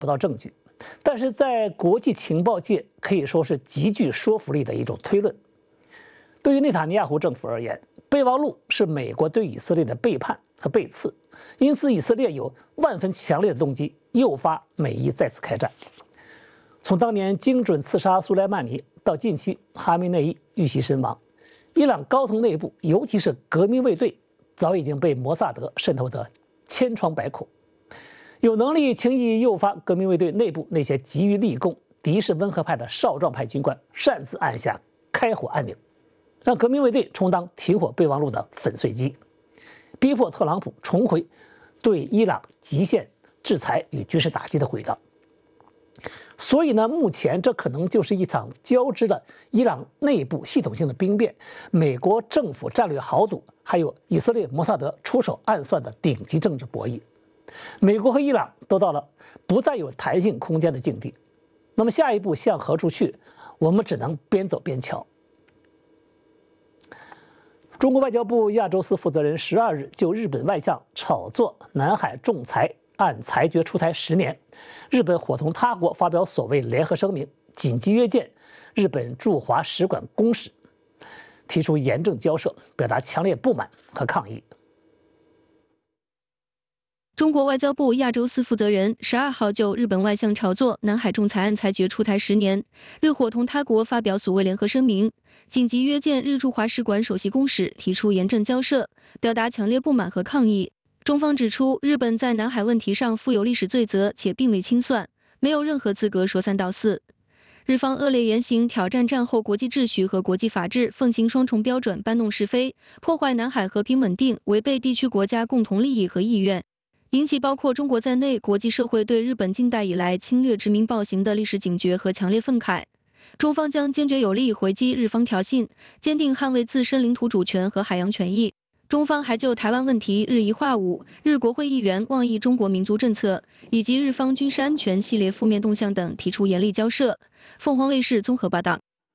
不到证据，但是在国际情报界可以说是极具说服力的一种推论。对于内塔尼亚胡政府而言，备忘录是美国对以色列的背叛和背刺，因此以色列有万分强烈的动机诱发美伊再次开战。从当年精准刺杀苏莱曼尼到近期哈梅内伊遇袭身亡，伊朗高层内部，尤其是革命卫队，早已经被摩萨德渗透得千疮百孔，有能力轻易诱发革命卫队内部那些急于立功、敌视温和派的少壮派军官擅自按下开火按钮，让革命卫队充当停火备忘录的粉碎机，逼迫特朗普重回对伊朗极限制裁与军事打击的轨道。所以呢，目前这可能就是一场交织了伊朗内部系统性的兵变、美国政府战略豪赌，还有以色列摩萨德出手暗算的顶级政治博弈。美国和伊朗都到了不再有弹性空间的境地。那么下一步向何处去，我们只能边走边瞧。中国外交部亚洲司负责人12日就日本外相炒作南海仲裁案裁决出台10年，日本伙同他国发表所谓联合声明，紧急约见日本驻华使馆公使，提出严正交涉，表达强烈不满和抗议。 中国外交部亚洲司负责人12号就日本外相炒作南海仲裁案裁决出台10年，日伙同他国发表所谓联合声明，紧急约见日驻华使馆首席公使，提出严正交涉，表达强烈不满和抗议。中方指出，日本在南海问题上负有历史罪责，且并未清算，没有任何资格说三道四。日方恶劣言行挑战战后国际秩序和国际法治，奉行双重标准，搬弄是非，破坏南海和平稳定，违背地区国家共同利益和意愿，引起包括中国在内国际社会对日本近代以来侵略殖民暴行的历史警觉和强烈愤慨。中方将坚决有力回击日方挑衅，坚定捍卫自身领土主权和海洋权益。中方还就台湾问题日一化五、日国会议员妄议中国民族政策以及日方军事安全系列负面动向等提出严厉交涉。凤凰卫视综合报道。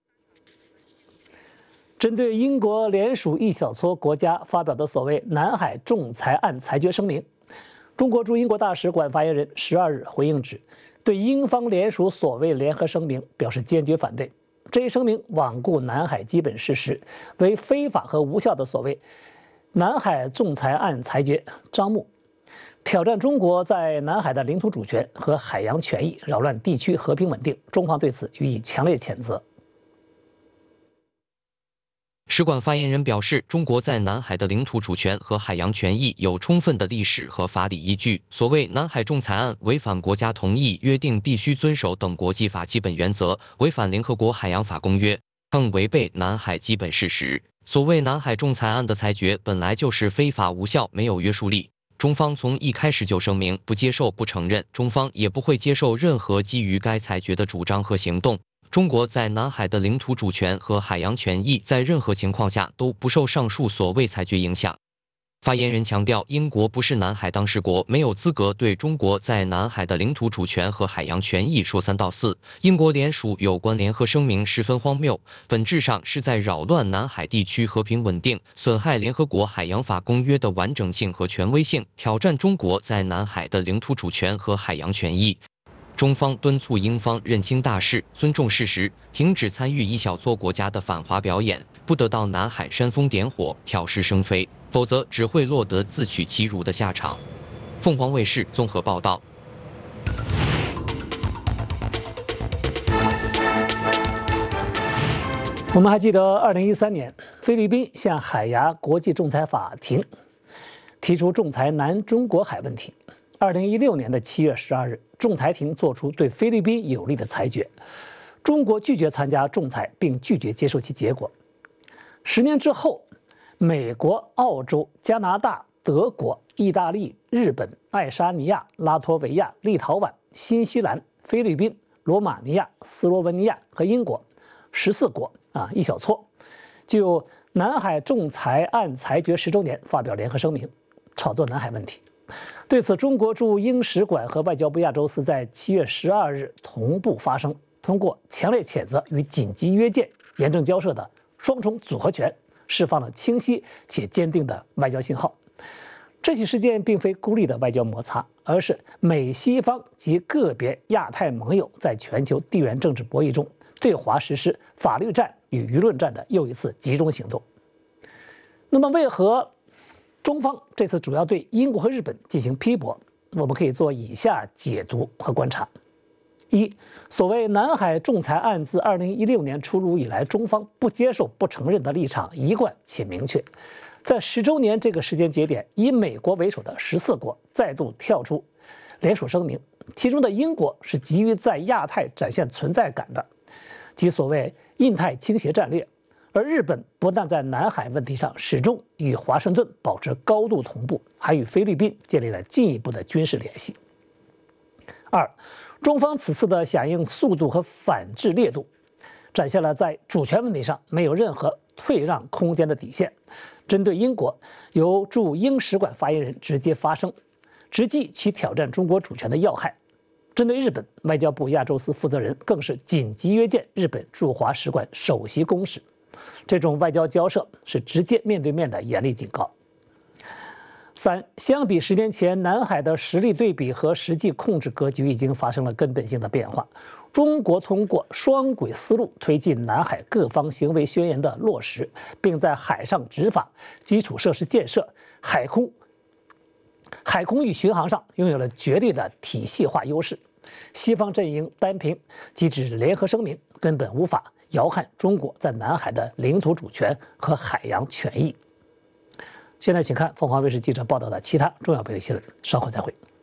针对英国联属一小撮国家发表的所谓南海仲裁案裁决声明，中国驻英国大使馆发言人12日回应指，对英方联署所谓联合声明表示坚决反对。这一声明罔顾南海基本事实，为非法和无效的所谓南海仲裁案裁决张目，挑战中国在南海的领土主权和海洋权益，扰乱地区和平稳定。中方对此予以强烈谴责。 使馆发言人表示，中国在南海的领土主权和海洋权益有充分的历史和法理依据。所谓南海仲裁案违反国家同意、约定必须遵守等国际法基本原则，违反联合国海洋法公约，更违背南海基本事实。所谓南海仲裁案的裁决本来就是非法无效，没有约束力。中方从一开始就声明不接受、不承认，中方也不会接受任何基于该裁决的主张和行动。中国在南海的领土主权和海洋权益在任何情况下都不受上述所谓裁决影响。发言人强调，英国不是南海当事国，没有资格对中国在南海的领土主权和海洋权益说三道四。英国联署有关联合声明十分荒谬，本质上是在扰乱南海地区和平稳定，损害联合国海洋法公约的完整性和权威性，挑战中国在南海的领土主权和海洋权益。中方敦促英方认清大势，尊重事实，停止参与一小撮国家的反华表演，不得到南海煽风点火、挑事生非，否则只会落得自取其辱的下场。凤凰卫视综合报道。 我们还记得2013年，菲律宾向海牙国际仲裁法庭提出仲裁南中国海问题。2016年7月12日，仲裁庭作出对菲律宾有利的裁决，中国拒绝参加仲裁，并拒绝接受其结果。10年之后，美国、澳洲、加拿大、德国、意大利、日本、爱沙尼亚、拉脱维亚、立陶宛、新西兰、菲律宾、罗马尼亚、斯洛文尼亚和英国14国一小撮，就南海仲裁案裁决10周年发表联合声明，炒作南海问题。对此，中国驻英使馆和外交部亚洲司在7月12日同步发声，通过强烈谴责与紧急约见、严正交涉的双重组合拳，释放了清晰且坚定的外交信号。 这起事件并非孤立的外交摩擦，而是美西方及个别亚太盟友在全球地缘政治博弈中对华实施法律战与舆论战的又一次集中行动。那么，为何中方这次主要对英国和日本进行批驳？我们可以做以下解读和观察：一，所谓南海仲裁案自2016年出炉以来，中方不接受、不承认的立场一贯且明确。在10周年这个时间节点，以美国为首的14国再度跳出联署声明，其中的英国是急于在亚太展现存在感的，即所谓印太倾斜战略，而日本不但在南海问题上始终与华盛顿保持高度同步，还与菲律宾建立了进一步的军事联系。二，中方此次的响应速度和反制烈度，展现了在主权问题上没有任何退让空间的底线。针对英国，由驻英使馆发言人直接发声，直击其挑战中国主权的要害。针对日本，外交部亚洲司负责人更是紧急约见日本驻华使馆首席公使。这种外交交涉是直接面对面的严厉警告。三，相比10年前，南海的实力对比和实际控制格局已经发生了根本性的变化。中国通过双轨思路推进南海各方行为宣言的落实，并在海上执法、基础设施建设、海空域巡航上拥有了绝对的体系化优势。西方阵营单凭机制联合声明，根本无法摇撼中国在南海的领土主权和海洋权益。现在请看凤凰卫视记者报道的其他重要国际新闻，稍后再会。